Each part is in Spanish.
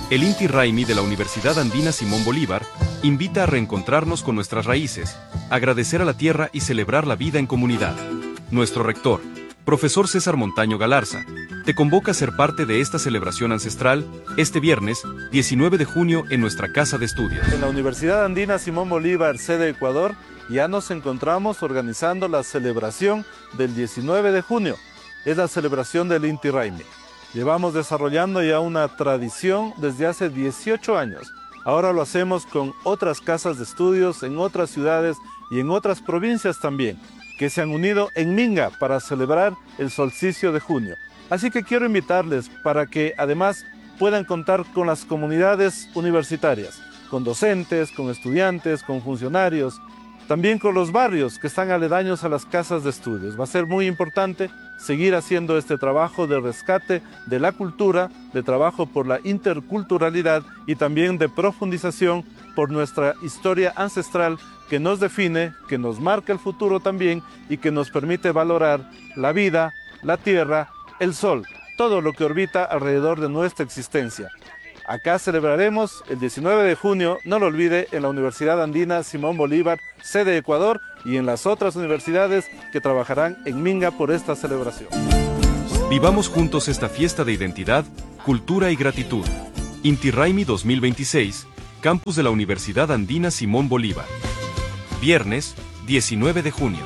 El Inti Raymi de la Universidad Andina Simón Bolívar invita a reencontrarnos con nuestras raíces, agradecer a la tierra y celebrar la vida en comunidad. Nuestro rector, profesor César Montaño Galarza, te convoca a ser parte de esta celebración ancestral este viernes 19 de junio en nuestra casa de estudios. En la Universidad Andina Simón Bolívar, sede Ecuador, ya nos encontramos organizando la celebración del 19 de junio. Es la celebración del Inti Raymi. Llevamos desarrollando ya una tradición desde hace 18 años. Ahora lo hacemos con otras casas de estudios en otras ciudades y en otras provincias también, que se han unido en Minga para celebrar el solsticio de junio. Así que quiero invitarles para que además puedan contar con las comunidades universitarias, con docentes, con estudiantes, con funcionarios, también con los barrios que están aledaños a las casas de estudios. Va a ser muy importante seguir haciendo este trabajo de rescate de la cultura, de trabajo por la interculturalidad y también de profundización por nuestra historia ancestral que nos define, que nos marca el futuro también y que nos permite valorar la vida, la tierra, el sol, todo lo que orbita alrededor de nuestra existencia. Acá celebraremos el 19 de junio, no lo olvide, en la Universidad Andina Simón Bolívar, sede Ecuador, y en las otras universidades que trabajarán en Minga por esta celebración. Vivamos juntos esta fiesta de identidad, cultura y gratitud. Inti Raymi 2026, campus de la Universidad Andina Simón Bolívar. Viernes, 19 de junio.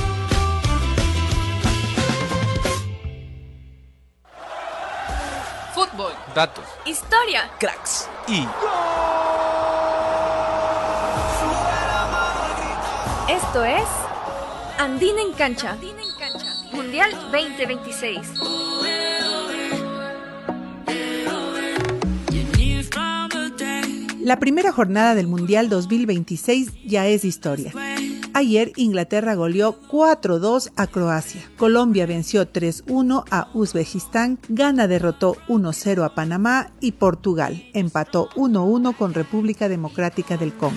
Fútbol, datos, historia, cracks y... Esto es Andina en Cancha, Mundial 2026. La primera jornada del Mundial 2026 ya es historia. Ayer Inglaterra goleó 4-2 a Croacia, Colombia venció 3-1 a Uzbekistán, Ghana derrotó 1-0 a Panamá y Portugal empató 1-1 con República Democrática del Congo.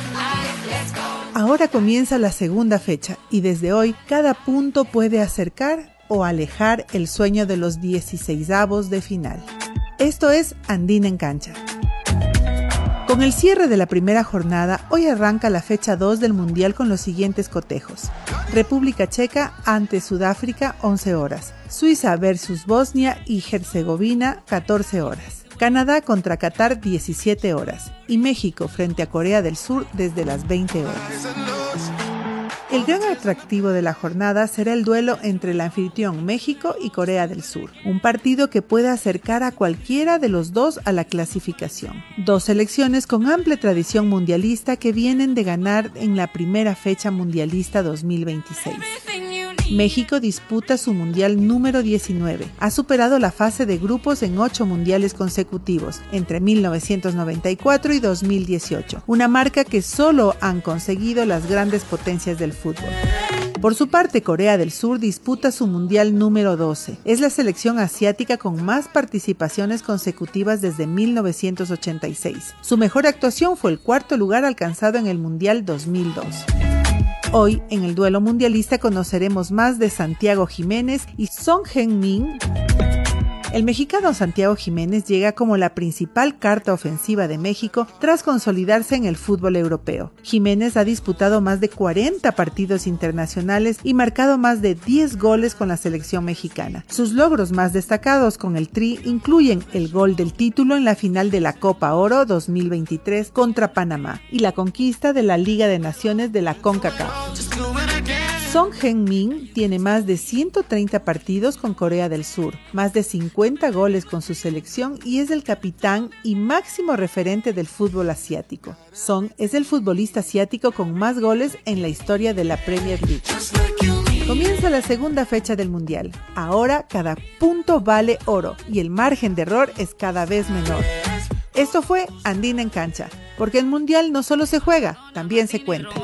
Ahora comienza la segunda fecha y desde hoy cada punto puede acercar o alejar el sueño de los 16avos de final. Esto es Andina en Cancha. Con el cierre de la primera jornada, hoy arranca la fecha 2 del Mundial con los siguientes cotejos. República Checa ante Sudáfrica, 11 horas. Suiza versus Bosnia y Herzegovina, 14 horas. Canadá contra Qatar, 17 horas. Y México frente a Corea del Sur desde las 20 horas. El gran atractivo de la jornada será el duelo entre el anfitrión México y Corea del Sur, un partido que puede acercar a cualquiera de los dos a la clasificación. Dos selecciones con amplia tradición mundialista que vienen de ganar en la primera fecha mundialista 2026. México disputa su mundial número 19. Ha superado la fase de grupos en 8 mundiales consecutivos, entre 1994 y 2018, una marca que solo han conseguido las grandes potencias del fútbol. Por su parte, Corea del Sur disputa su mundial número 12. Es la selección asiática con más participaciones consecutivas desde 1986. Su mejor actuación fue el cuarto lugar alcanzado en el mundial 2002. Hoy, en el duelo mundialista, conoceremos más de Santiago Jiménez y Son Heung-min. El mexicano Santiago Jiménez llega como la principal carta ofensiva de México tras consolidarse en el fútbol europeo. Jiménez ha disputado más de 40 partidos internacionales y marcado más de 10 goles con la selección mexicana. Sus logros más destacados con el Tri incluyen el gol del título en la final de la Copa Oro 2023 contra Panamá y la conquista de la Liga de Naciones de la CONCACAF. Son Heung-min tiene más de 130 partidos con Corea del Sur, más de 50 goles con su selección y es el capitán y máximo referente del fútbol asiático. Son es el futbolista asiático con más goles en la historia de la Premier League. Comienza la segunda fecha del Mundial. Ahora cada punto vale oro y el margen de error es cada vez menor. Esto fue Andina en Cancha, porque el Mundial no solo se juega, también se cuenta.